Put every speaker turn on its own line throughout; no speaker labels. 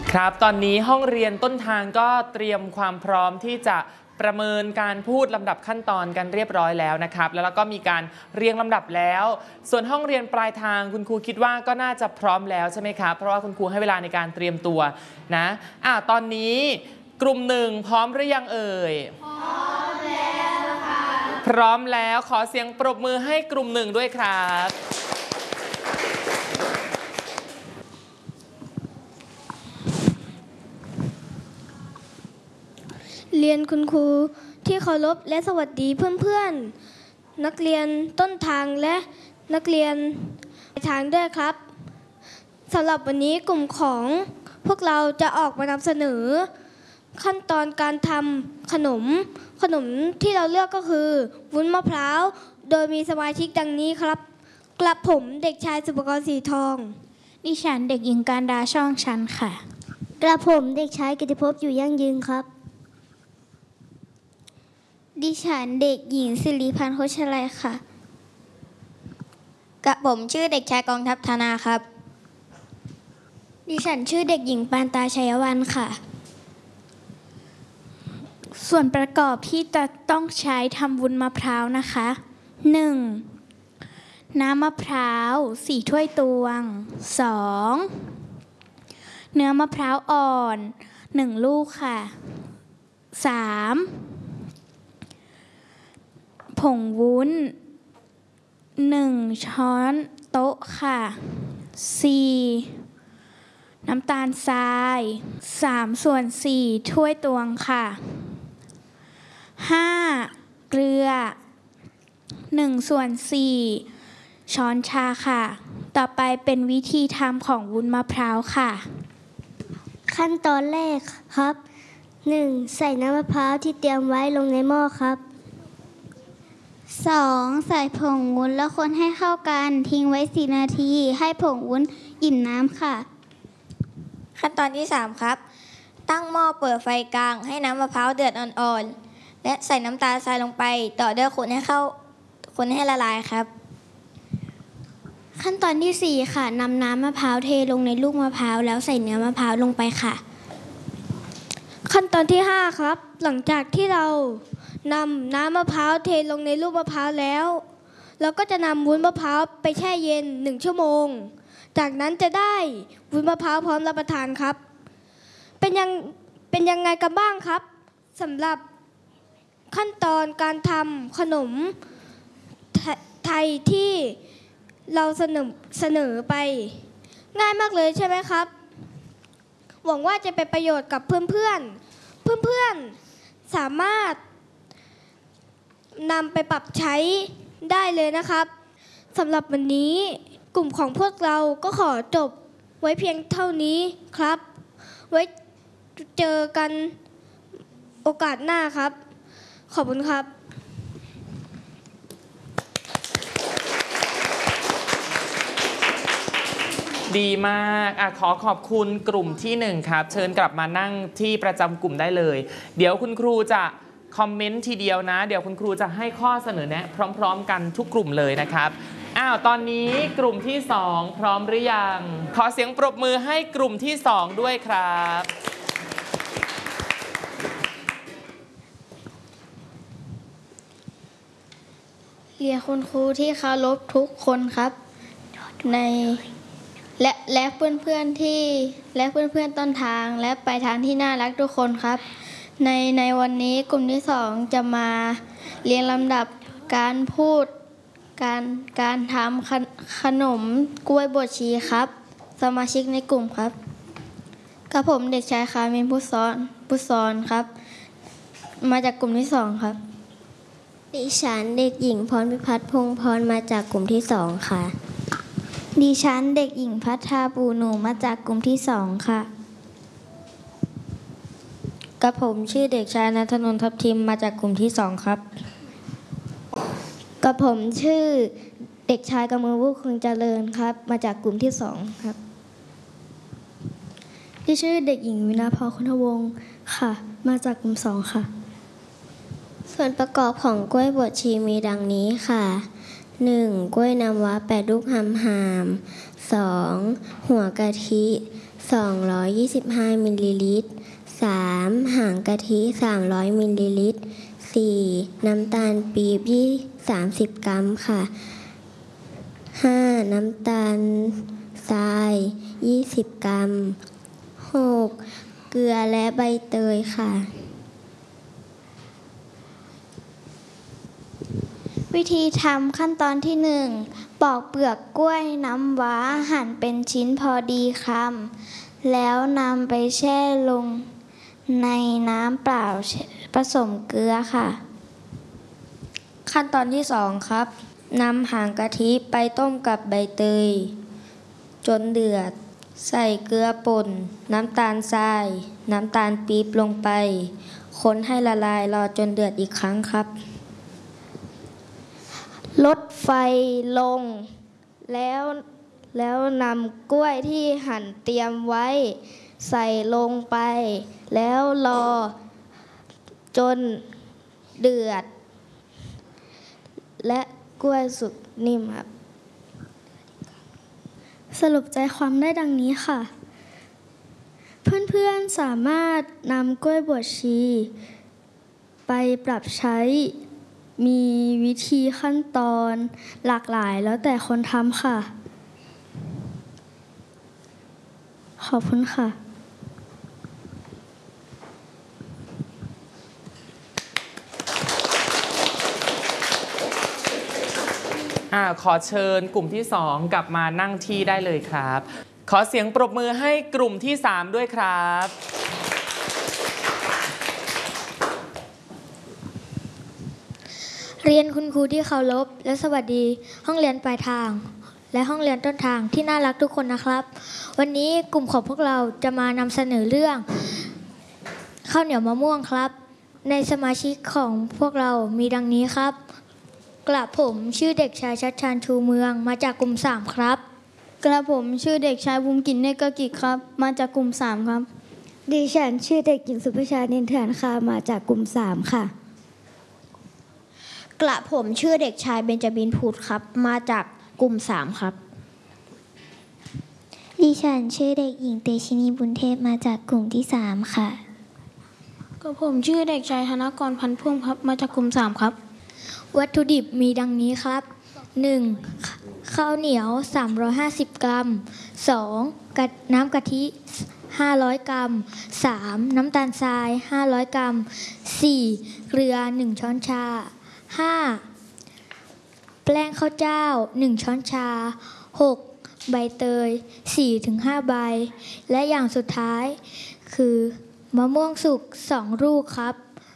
ครับตอนนี้ห้องเรียนต้นทางก็เตรียมความพร้อมที่จะประเมินการพูดลำดับขั้นตอนกันเรียบร้อยแล้วนะครับแล้วก็มีการเรียงลำดับแล้วส่วนห้องเรียนปลายทางคุณครูคิดว่าก็น่าจะพร้อมแล้วใช่ไหมครับเพราะว่าคุณครูให้เวลาในการเตรียมตัวนะตอนนี้กลุ่มหนึ่งพร้อมหรือยังเอ่ยพร้อมแล้วค่ะพร้อมแล้วขอเสียงปรบมือให้กลุ่มหนึ่งด้วยครับ
เรียนคุณครูที่เคารพและสวัสดีเพื่อนๆนักเรียนต้นทางและนักเรียนปลายทางด้วยครับสำหรับวันนี้กลุ่มของพวกเราจะออกมานำเสนอขั้นตอนการทำขนมที่เราเลือกก็คือวุ้นมะพร้าวโดยมีสมาชิกดังนี้ครับกระผมเด็กชายสุภกรสีทอง
ดิฉันเด็กหญิงการดาช่องชันค่ะ
กระผมเด็กชายกิติภพอยู่ยั่งยืนครับ
ดิฉันเด็กหญิงสิริพันธ์โคชลัยค่ะกระผมชื่อเด็กชายกองทัพธนาครับ
ดิฉันชื่อเด็กหญิงปานตาชัยวรรณค่ะ
ส่วนประกอบที่จะต้องใช้ทำวุ้นมะพร้าวนะคะ 1. น้ำมะพร้าว4 ถ้วยตวง 2. เนื้อมะพร้าวอ่อน1 ลูกค่ะ 3. ผงวุ้น1 ช้อนโต๊ะค่ะ 4. น้ำตาลทราย3/4 ถ้วยตวงค่ะ 5. เกลือ1/4 ช้อนชาค่ะต่อไปเป็นวิธีทำของวุ้นมะพร้าวค่ะ
ขั้นตอนแรกครับ 1. ใส่น้ำมะพร้าวที่เตรียมไว้ลงในหม้อครับ
2. ใส่ผงวุ้นแล้วคนให้เข้ากันทิ้งไว้4 นาทีให้ผงวุ้นอิ่มน้ำค่ะขั้นตอนที่ 3 ครับตั้งหม้อเปิดไฟกลางให้น้ำมะพร้าวเดือดอ่อนๆและใส่น้ำตาลทรายลงไปต่อด้วยคนให้ละลายครับ
ขั้นตอนที่ 4 ค่ะนำน้ำมะพร้าวเทลงในลูกมะพร้าวแล้วใส่เนื้อมะพร้าวลงไปค่ะขั้นตอนที่ 5 ครับหลังจากที่เรานำน้ำมะพร้าวเทลงในลูกมะพร้าวแล้วเราก็จะนำวุ้นมะพร้าวไปแช่เย็น1 ชั่วโมงจากนั้นจะได้วุ้นมะพร้าวพร้อมรับประทานครับเป็นยังไงกันบ้างครับสำหรับขั้นตอนการทำขนมไทยที่เราเสนอไปง่ายมากเลยใช่ไหมครับหวังว่าจะเป็นประโยชน์กับเพื่อนสามารถนำไปปรับใช้ได้เลยนะครับสำหรับวันนี้กลุ่มของพวกเราก็ขอจบไว้เพียงเท่านี้ครับไว้เจอกันโอกาสหน้าครับขอบคุณครับ
ดีมากขอขอบคุณกลุ่มที่1ครับเชิญกลับมานั่งที่ประจำกลุ่มได้เลยเดี๋ยวคุณครูจะคอมเมนต์ทีเดียวนะเดี๋ยวคุณครูจะให้ข้อเสนอแนะพร้อมๆกันทุกกลุ่มเลยนะครับตอนนี้กลุ่มที่2พร้อมหรือยังขอเสียงปรบมือให้กลุ่มที่2ด้วยครับ
เรียนคุณครูที่เคารพทุกคนครับและเพื่อนต้นทางและปลายทางที่น่ารักทุกคนครับในวันนี้กลุ่มที่2จะมาเรียงลำดับการพูดการทำขนมกล้วยบวชชีครับสมาชิกในกลุ่มครับกับผมเด็กชายคามินพุทธสอนครับมาจากกลุ่มที่2ครับ
ดิฉันเด็กหญิงพรพิพัฒน์พงษ์พรมาจากกลุ่มที่2ค่ะ
ดิฉันเด็กหญิงพัฒนาปูหนูมาจากกลุ่มที่2ค่ะ
กับผมชื่อเด็กชายณัฐนนท์ทับทิมมาจากกลุ่มที่2ครับ
กับผมชื่อเด็กชายกมลวุฒิคงเจริญครับมาจากกลุ่มที่2ครับ
ที่ชื่อเด็กหญิงวินาภรคุณวงศ์ค่ะมาจากกลุ่ม2ค่ะ
ส่วนประกอบของกล้วยบวชชีมีดังนี้ค่ะ 1. กล้วยน้ำว้า8 ลูกหำ 2. หัวกะทิ225มิลลิลิตร 3. หางกะทิ300มิลลิลิตร 4. น้ำตาลปี๊บ30 กรัมค่ะ 5. น้ำตาลทราย20 กรัม 6. เกลือและใบเตยค่ะ
วิธีทำขั้นตอนที่ 1 ปอกเปลือกกล้วยน้ำว้าหั่นเป็นชิ้นพอดีคำแล้วนำไปแช่ลงในน้ำเปล่าผสมเกลือค่ะ ขั้นตอนที่ 2 ครับนำหางกะทิไปต้มกับใบเตยจนเดือดใส่เกลือป่นน้ำตาลทรายน้ำตาลปี๊บลงไปคนให้ละลายรอจนเดือดอีกครั้งครับลดไฟลงแล้วนำกล้วยที่หั่นเตรียมไว้ใส่ลงไปแล้วรอจนเดือดและกล้วยสุกนิ่มครับสรุปใจความได้ดังนี้ค่ะเพื่อนๆสามารถนำกล้วยบวชชีไปปรับใช้มีวิธีขั้นตอนหลากหลายแล้วแต่คนทำค่ะขอบคุณค่ะ
ขอเชิญกลุ่มที่ 2 กลับมานั่งที่ได้เลยครับ ขอเสียงปรบมือให้กลุ่มที่ 3 ด้วยครับ
เรียนคุณครูที่เคารพและสวัสดีห้องเรียนปลายทางและห้องเรียนต้นทางที่น่ารักทุกคนนะครับวันนี้กลุ่มของพวกเราจะมานำเสนอเรื่องข้าวเหนียวมะม่วงครับในสมาชิกของพวกเรามีดังนี้ครับกระผมชื่อเด็กชายชัชชาญชูเมืองมาจากกลุ่ม3ครับกระผมชื่อเด็กชายภูมิกินเนกกิจครับมาจากกลุ่ม3ครับดิฉันชื่อเด็กหญิงสุภชานินเถื่อนค่ะมาจากกลุ่ม3ค่ะกระผมชื่อเด็กชายเบญจบินพุทธครับมาจากกลุ่ม3ครับ
ดิฉันชื่อเด็กหญิงเตชินีบุญเทพมาจากกลุ่มที่3ค่ะ
กระผมชื่อเด็กชายธนกรพันธุ์พุ่มครับมาจากกลุ่ม3ครับวัตถุดิบมีดังนี้ครับ 1. ข้าวเหนียว350 กรัม 2. น้ำกะทิ500 กรัม 3. น้ำตาลทราย500 กรัม 4. เกลือ1 ช้อนชา 5. แป้งข้าวเจ้า1 ช้อนชา 6. ใบเตย 4-5 ใบและอย่างสุดท้ายคือมะม่วงสุก2 ลูกครับ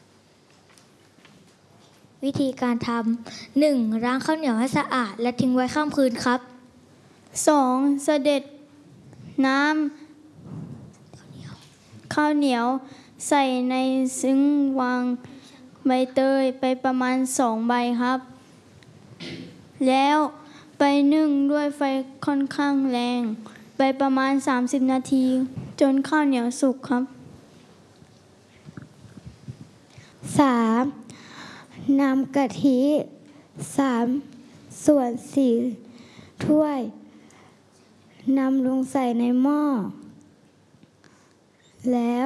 วิธีการทำ 1. ล้างข้าวเหนียวให้สะอาดและทิ้งไว้ข้ามคืนครับ
2. เสด็จน้ำข้าวเหนียวใส่ในซึ้งวางใบเตยไปประมาณ2 ใบครับแล้วไปนึ่งด้วยไฟค่อนข้างแรงไปประมาณ30 นาทีจนข้าวเหนียวสุกครับ
3. นำกะทิ3/4 ถ้วยนำลงใส่ในหม้อแล้ว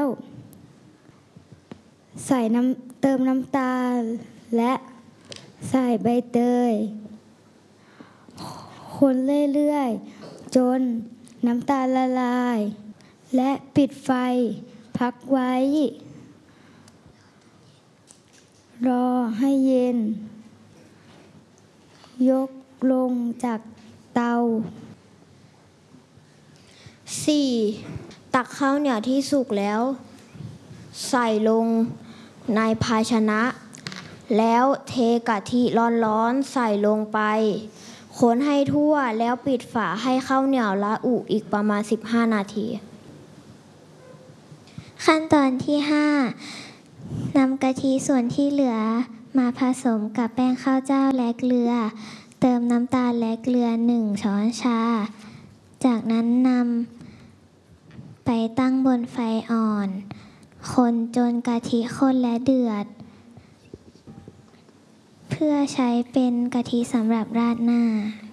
ใส่เติมน้ำตาลและใส่ใบเตยคนเรื่อยๆจนน้ำตาลละลายและปิดไฟพักไว้รอให้เย็นยกลงจากเตา
4. ตักข้าวเหนียวที่สุกแล้วใส่ลงในภาชนะแล้วเทกะทิร้อนๆใส่ลงไปคนให้ทั่วแล้วปิดฝาให้ข้าวเหนียวละอุอีกประมาณ15 นาที
ขั้นตอนที่ 5 นำกะทิส่วนที่เหลือมาผสมกับแป้งข้าวเจ้าและเกลือเติมน้ำตาลและเกลือ1 ช้อนชาจากนั้นนำไปตั้งบนไฟอ่อนคนจนกะทิข้นและเดือดเพื่อใช้เป็นกะทิสำหรับราดหน้า